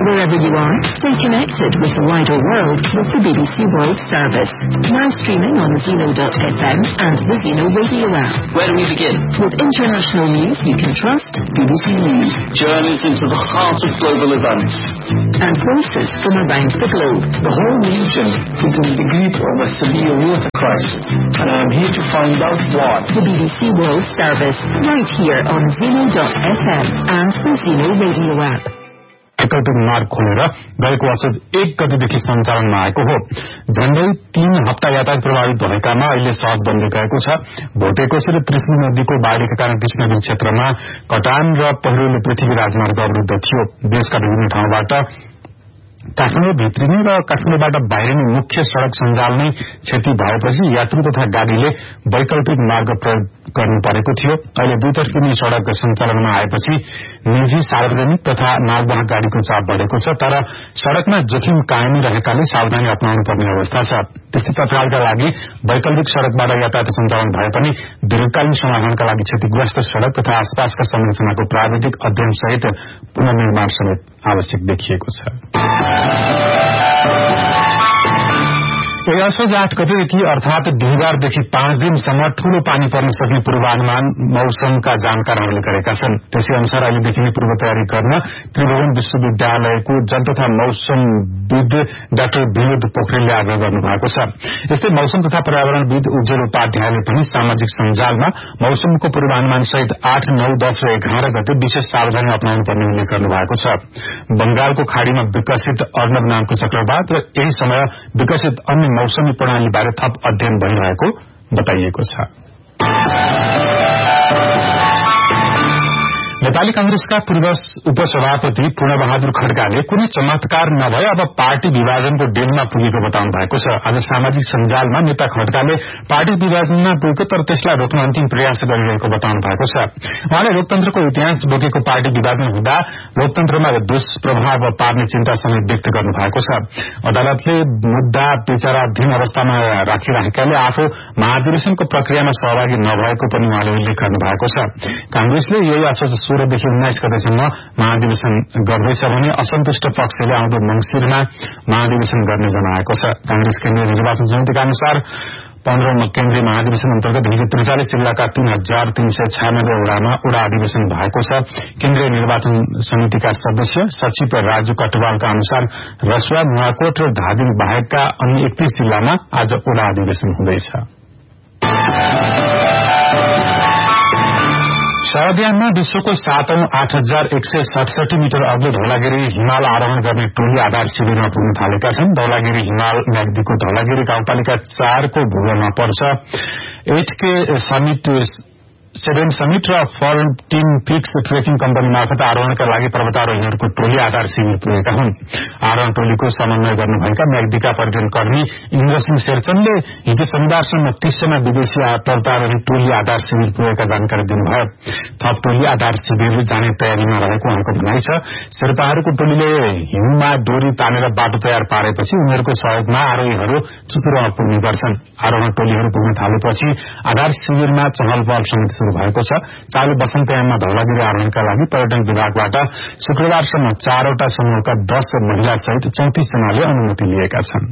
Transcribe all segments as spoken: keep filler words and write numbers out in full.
Wherever you are, stay connected with the wider world with the B B C World Service. Now streaming on Zeno dot f m and the Zeno radio app. Where do we begin? With international news you can trust, B B C News. Journeys into the heart of global events. And voices from around the globe. The whole region is in the grip of a severe water crisis, and I am here to find out why. The B B C World Service, right here on Zeno dot f m and the Zeno radio app. वैकल्पिक मार्ग खोलेर गएको वर्ष एक गतिदेखि सञ्चालनमा आएको हो। झण्डै तीन हप्ता यातायात प्रभावित भएकामा अहिले सहज बन्दै गएको छ। भोटेकोशी र त्रिशुली नदीको बाढीका कारण कृष्णगिरी क्षेत्रमा कटान र पहिरोले पृथ्वी राजमार्ग अवरुद्ध थियो। देशका विभिन्न ठाउँबाट काठमाडौँ भित्रिने र काठमाडौँबाट बाहिरिने मुख्य सड़क सञ्जाल नै क्षति भएपछि यात्रु तथा गाड़ीले वैकल्पिक मार्ग प्रयोग गर्नु परेको थियो। अहिले दुईतर्फी सड़क सञ्चालनमा आएपछि निजी सार्वजनिक तथा मालवाहक गाड़ीको चाप बढ़ेको छ, तर सड़कमा जोखिम कायमै रहेकाले सावधानी अपनाउनु पर्ने अवस्था छ। त्यस्तै तत्कालका लागि वैकल्पिक सड़कबाट यातायात सञ्चालन भए पनि दीर्घकालीन समाधानका लागि क्षतिग्रस्त सड़क तथा आसपासका संरचनाको प्राविधिक अध्ययन सहित पुनर्निर्माण समेत आवश्यक देखिएको छ। असोज आठ गतेदेखि अर्थात बिहिबारदेखि पाँच दिनसम्म ठूलो पानी पर्न सक्ने पूर्वानुमान मौसमका जानकारहरूले गरेका छन्। त्यसै अनुसार अहिलेदेखि नै पूर्व तयारी गर्न त्रिभुवन विश्वविद्यालयको जल तथा मौसमविद डाक्टर विनोद पोखरेलले आग्रह गर्नु भएको छ। यस्तै मौसम तथा पर्यावरणविद उज्जवल उपाध्यायले पनि सामाजिक सञ्जालमा मौसमको पूर्वानुमान सहित आठ नौ दश र एघार गते विशेष सावधानी अपनाउनु पर्ने उल्लेख गर्नु भएको छ। बंगालको खाड़ीमा विकसित अर्णव नामको चक्रवात र यही समय विकसित अन्य मौसमी प्रणाली बारे थप अध्ययन भइरहेको बताइएको छ। नेपाली कांग्रेसका पूर्व उपसभापति पूर्णबहादुर खड्काले कुनै चमत्कार नभए अब पार्टी विभाजनको डेलमा पुगेको बताउनु भएको छ। आज सामाजिक सञ्जालमा नेता खड्काले पार्टी विभाजनमा पुगेको तर त्यसलाई रोक्न अन्तिम प्रयास गरिरहेको बताउनु भएको छ। उहाँले लोकतन्त्रको इतिहास बोकेको पार्टी विभाजन हुँदा लोकतन्त्रमा दुष्प्रभाव पार्ने चिन्ता समेत व्यक्त गर्नु भएको छ। अदालतले मुद्दा विचाराधीन अवस्थामा राखिरहेकाले आफू महाधिवेशनको प्रक्रियामा सहभागी नभएको पनि उहाँले उल्लेख गर्नु भएको छ। कांग्रेसले यही आशोच सोह्रदेखि उन्नाइस गतेसम्म महाधिवेशन गर्दैछ भने असन्तुष्ट पक्षले आउँदो मंसिरमा महाधिवेशन गर्ने जनाएको छ। कांग्रेस केन्द्रीय निर्वाचन समितिका अनुसार पन्ध्रौं केन्द्रीय महाधिवेशन अन्तर्गत हिजो त्रिचालिस जिल्लाका तीन हजार तीन सय छयानब्बे वडामा वडा अधिवेशन भएको छ। केन्द्रीय निर्वाचन समितिका सदस्य सचिव राजु कटवालका अनुसार रसुवा, नुवाकोट र धादिङ बाहेकका अन्य एकतीस जिल्लामा आज वडा अधिवेशन हुँदैछ। शारदयाममा विश्वको सातौं आठ हजार एक सय सडसठी मिटर अग्लो धौलागिरी हिमाल आरोहण गर्ने टोली आधार शिविरमा पुग्न थालेका छन्। धौलागिरी हिमाल म्याग्दीको धौलागिरी गाउँपालिका चारको भूगोलमा पर्छ। एट के समिट सेभेन समिट र फोर्टिन फिक्स ट्रेकिङ कम्पनी मार्फत आरोहणका लागि पर्वतारोहीहरूको टोली आधार शिविर पुगेका हुन्। आरोहण टोलीको समन्वय गर्नुभएका म्याग्दीका पर्यटन कर्मी इन्द्रसिंह शेरचनले हिजो शनिबारसम्म तीस जना विदेशी पर्वतारोही टोली आधार शिविर पुगेका जानकारी दिनुभयो। थप टोली आधार शिविर जाने तयारीमा रहेको उहाँको भनाइ छ। शेर्पाहरूको टोलीले हिउँमा डोरी तानेर बाटो तयार पारेपछि उनीहरूको सहयोगमा आरोहीहरू चुचुरोमा पुग्ने गर्छन्। आरोहण टोलीहरू पुग्न थालेपछि आधार शिविरमा चहल पहल समेत शुरू भएको छ। चालू वसन्तयाममा धौलागिरी आरोहणका लागि पर्यटन विभागबाट शुक्रबारसम्म चारवटा समूहका दश महिला सहित चौतिस जनाले अनुमति लिएका छन्।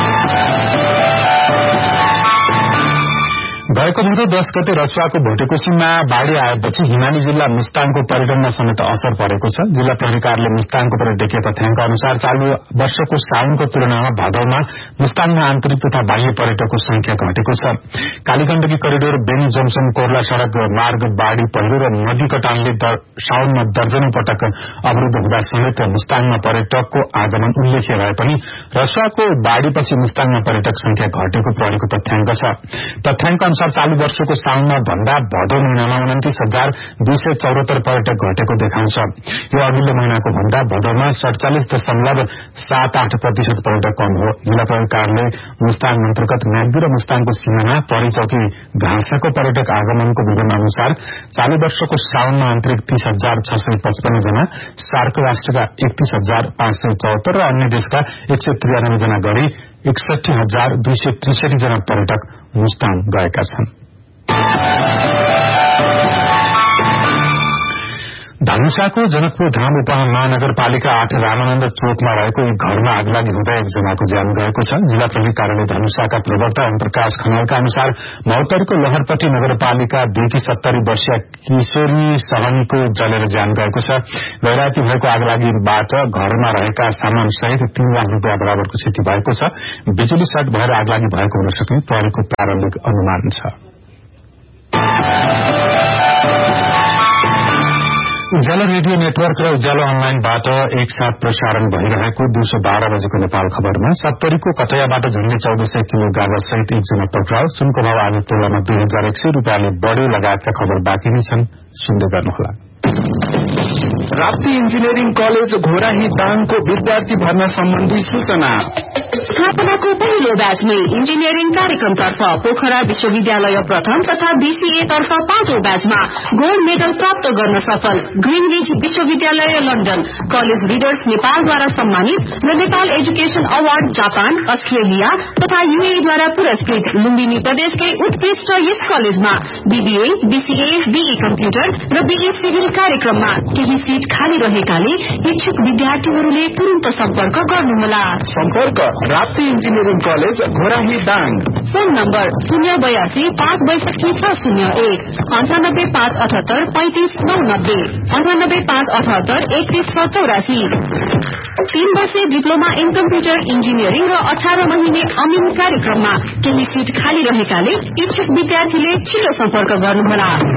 गएको भदौ दश गते रसुवाको भोटेकोशीमा बाढ़ी आएपछि हिमाली जिल्ला मुस्ताङको पर्यटनमा समेत असर परेको छ। जिल्ला प्रहरी कार्यालयले मुस्ताङको प्रति देखिए तथ्याङ्क अनुसार चालू वर्षको साउनको तुलनामा भदौमा मुस्ताङमा आन्तरिक तथा बाह्य पर्यटकको संख्या घटेको छ। कालीगण्डकी करिडोर बेनी जम्सन कोर्ला सड़क मार्ग बाढ़ी पहिरो र नदी कटानले साउनमा दर्जनौं पटक अवरुद्ध हुँदा समेत मुस्ताङमा पर्यटकको आगमन उल्लेख्य भए पनि रसुवाको बाढ़ीपछि मुस्ताङमा पर्यटक संख्या घटेको प्रहरीको तथ्याङ्क छ। तथ्याङ्क अनुसार चालू वर्षको साउनमा भन्दा भदौ महिनामा उन्तिस हजार दुई सय चौरात्तर पर्यटक घटेको देखाउँछ। यो अघिल्लो महिनाको भन्दा भदौमा सड़चालिस दशमलव सात आठ प्रतिशत पर्यटक कम हो। जिल्ला प्रहरी कार्यालय मुस्ताङ अन्तर्गत म्याग्दी र मुस्ताङको सीमामा परिचौकी घाँसाको पर्यटक आगमनको विवरण अनुसार चालू वर्षको साउनमा आन्तरिक तीस हजार छ सय पचपन्न जना, सार्क राष्ट्रका एकतीस हजार पाँच सय चौहत्तर र अन्य देशका एक सय त्रियानब्बे जना गरी एकसठी हजार दुई सय त्रिसठी जना पर्यटक मुस्ताङ गएका छन्। धनुषाको जनकपुर धाम उपमहानगरपालिका आठ रामानन्द चोकमा रहेको एक घरमा आगलागी हुँदा एकजनाको ज्यान गएको छ। जिल्ला प्रहरी कार्यालय धनुषाका प्रवक्ता ओम प्रकाश खनालका अनुसार मौतरीको लहरपट्टी नगरपालिका दुईकी सत्तरी वर्षीय किशोरी सहनीको जलेर ज्यान गएको छ। गैराती भएको आगलागीबाट घरमा रहेका सामान सहित तीन लाख रूपियाँ बराबरको क्षति भएको छ। बिजुली सर्ट भएर आगलागी भएको हुन सक्ने प्रहरीको प्रारम्भिक अनुमान छ। उज्यालो रेडियो नेटवर्क र उज्यालो अनलाइनबाट एकसाथ प्रसारण भइरहेको दिउँसो बाह्र बजेको नेपाल खबरमा सत्तरीको कटैयाबाट झण्डै चौध सय किलो गाजा सहित एकजना पक्राउ। सुनको भाव आज तोलामा दुई हजार एक सय रूपियाँले बढ़्यो लगायतका खबर बाँकी नै छन्, सुन्दै गर्नुहोला। राप्ती इन्जिनियरिङ कलेज घोराही दाङको विद्यार्थी भर्ना सम्बन्धी सूचना। स्थापनाको पहिलो ब्याचमै इन्जिनियरिङ कार्यक्रमतर्फ पोखरा विश्वविद्यालय प्रथम तथा बीसीए तर्फ पाँचौं ब्याचमा गोल्ड मेडल प्राप्त गर्न सफल ग्रीनविच विश्वविद्यालय लन्डन कलेज लिडर्स नेपालद्वारा सम्मानित र Nepal education award Japan, Australia तथा यूएईद्वारा पुरस्कृत लुम्बिनी प्रदेशकै उत्कृष्ट यस कलेजमा बीबीए, बीसीए, बीई कम्प्युटर र बीई सिभिल कार्यक्रममा केही सीट खाली रहेकाले इच्छुक विद्यार्थीहरूले तुरन्त सम्पर्क गर्नुहोला। सम्पर्क Rapti engineering college Ghorahi Dang. Phone number शून्य बयासी पाँच बैसठी छ शून्य एक अन्ठानब्बे पाँच अठहत्तर पैंतिस नौ नब्बे अन्ठानब्बे पाँच अठहत्तर एकतीस छ चौरासी। तीन वर्षे डिप्लोमा इन कम्प्युटर इन्जिनियरिङ र अठार महिने अमिन कार्यक्रममा केही सीट खाली रहेकाले इच्छुक विद्यार्थीले छिटो सम्पर्क गर्नुहोला।